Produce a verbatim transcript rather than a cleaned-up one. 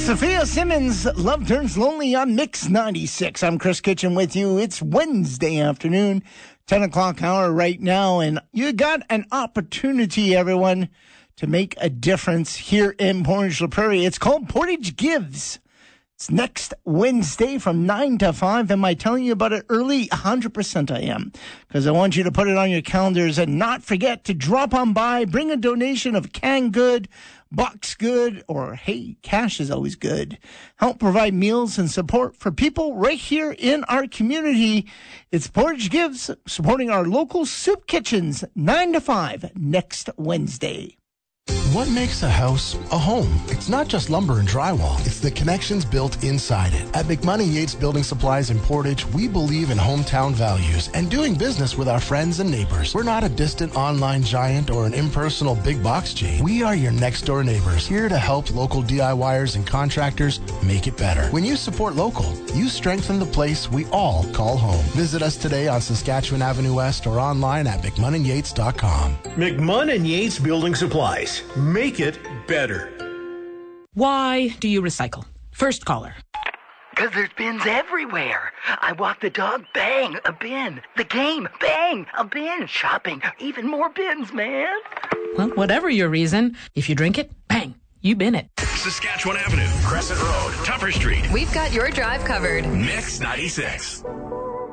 Sophia Simmons, Love Turns Lonely on Mix ninety-six. I'm Chris Kitchen with you. It's Wednesday afternoon, ten o'clock hour right now, and you got an opportunity, everyone, to make a difference here in Portage La Prairie. It's called Portage Gives. It's next Wednesday from nine to five. Am I telling you about it early? one hundred percent I am, because I want you to put it on your calendars and not forget to drop on by, bring a donation of canned good, box good, or hey, cash is always good. Help provide meals and support for people right here in our community. It's Portage Gives, supporting our local soup kitchens, nine to five next Wednesday. What makes a house a home? It's not just lumber and drywall. It's the connections built inside it. At McMoney Yates Building Supplies in Portage, we believe in hometown values and doing business with our friends and neighbors. We're not a distant online giant or an impersonal big box chain. We are your next door neighbors, here to help local DIYers and contractors make it better. When you support local, you strengthen the place we all call home. Visit us today on Saskatchewan Avenue West or online at mcmunn yates dot com. McMunn Yates Building Supplies. Make it better. Why do you recycle? First caller. Because there's bins everywhere. I walk the dog, bang, a bin. The game, bang, a bin. Shopping, even more bins, man. Well, whatever your reason, if you drink it, bang, you bin it. Saskatchewan Avenue, Crescent Road, Tupper Street. We've got your drive covered. Mix ninety-six.